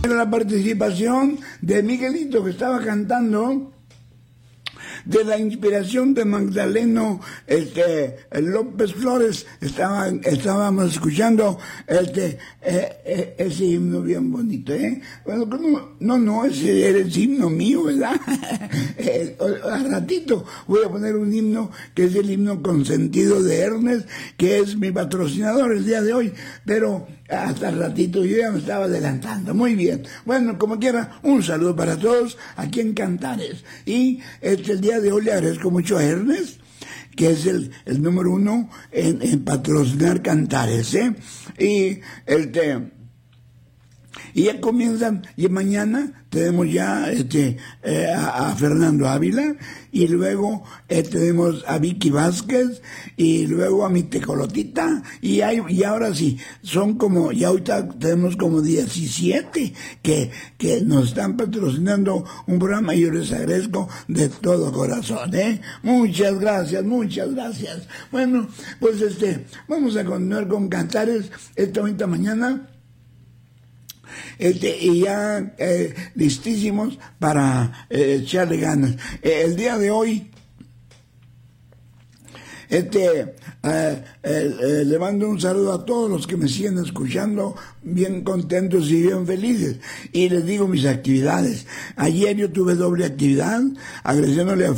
La participación de Miguelito, que estaba cantando de la inspiración de Magdaleno López Flores. Estábamos escuchando ese himno bien bonito, Bueno, no, ese era el himno mío, ¿verdad? Al ratito voy a poner un himno que es el himno consentido de Ernest, que es mi patrocinador el día de hoy, pero hasta el ratito yo ya me estaba adelantando. Muy bien. Bueno, como quiera, un saludo para todos aquí en Cantares. Y el día de hoy le agradezco mucho a Ernest, que es el número 1 en patrocinar Cantares, Y ya comienzan, y mañana tenemos ya a Fernando Ávila, y luego tenemos a Vicky Vázquez, y luego a mi Tecolotita, y ahora sí, son como, ya ahorita tenemos como 17 que nos están patrocinando un programa, y yo les agradezco de todo corazón, Muchas gracias. Bueno, pues vamos a continuar con Cantares esta bonita mañana. Y ya listísimos para echarle ganas. El día de hoy le mando un saludo a todos los que me siguen escuchando, bien contentos y bien felices, y les digo mis actividades. Ayer yo tuve doble actividad, agradeciéndole a